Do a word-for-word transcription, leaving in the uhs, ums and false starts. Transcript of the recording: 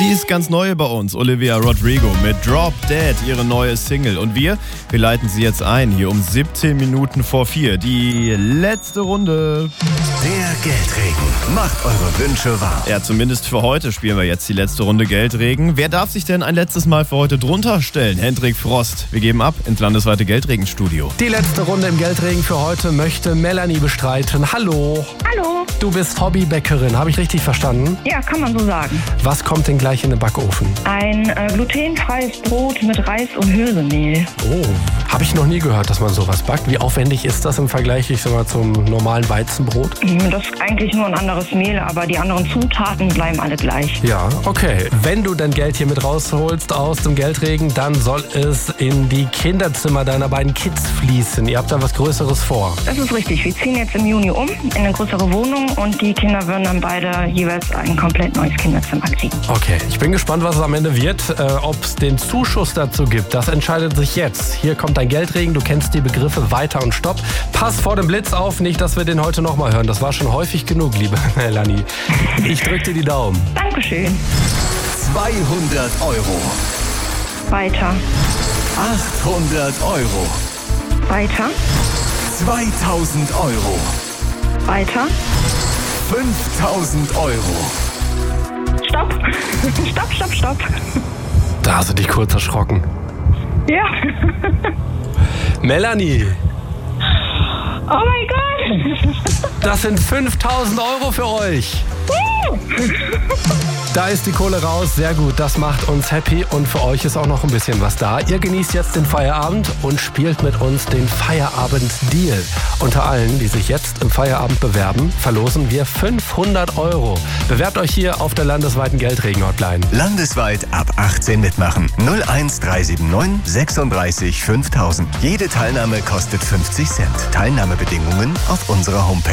Sie ist ganz neu bei uns, Olivia Rodrigo mit Drop Dead, ihre neue Single. Und wir, wir leiten sie jetzt ein, hier um siebzehn Minuten vor vier. Die letzte Runde. Der Geldregen macht eure Wünsche wahr. Ja, zumindest für heute spielen wir jetzt die letzte Runde Geldregen. Wer darf sich denn ein letztes Mal für heute drunter stellen? Hendrik Frost. Wir geben ab ins landesweite Geldregenstudio. Die letzte Runde im Geldregen für heute möchte Melanie bestreiten. Hallo. Hallo. Du bist Hobbybäckerin, habe ich richtig verstanden? Ja, kann man so sagen. Was kommt denn gleich in den Backofen? Ein äh, glutenfreies Brot mit Reis und Hirsemehl. Oh, habe ich noch nie gehört, dass man sowas backt. Wie aufwendig ist das im Vergleich, ich sag mal, zum normalen Weizenbrot? Das ist eigentlich nur ein anderes Mehl, aber die anderen Zutaten bleiben alle gleich. Ja, okay. Wenn du dein Geld hier mit rausholst aus dem Geldregen, dann soll es in die Kinderzimmer deiner beiden Kids fließen. Ihr habt da was Größeres vor. Das ist richtig. Wir ziehen jetzt im Juni um in eine größere Wohnung und die Kinder würden dann beide jeweils ein komplett neues Kinderzimmer kriegen. Okay, ich bin gespannt, was es am Ende wird. Äh, Ob es den Zuschuss dazu gibt, das entscheidet sich jetzt. Hier kommt dein Geldregen. Du kennst die Begriffe Weiter und Stopp. Pass vor dem Blitz auf, nicht, dass wir den heute nochmal hören. Das war schon häufig genug, liebe Melanie. Ich drück dir die Daumen. Dankeschön. zweihundert Euro. Weiter. achthundert Euro. Weiter. zweitausend Euro. Weiter. fünftausend Euro. Stopp. Stopp, stopp, stopp. Da hast du dich kurz erschrocken. Ja. Melanie, Oh mein Gott. das sind fünftausend Euro für euch. Da ist die Kohle raus, sehr gut, das macht uns happy und für euch ist auch noch ein bisschen was da. Ihr genießt jetzt den Feierabend und spielt mit uns den Feierabend-Deal. Unter allen, die sich jetzt im Feierabend bewerben, verlosen wir fünfhundert Euro. Bewerbt euch hier auf der landesweiten Geldregen-Hotline. Landesweit ab achtzehn mitmachen. null eins drei sieben neun sechsunddreißig fünftausend. Jede Teilnahme kostet fünfzig Cent. Teilnahmebedingungen auf unserer Homepage.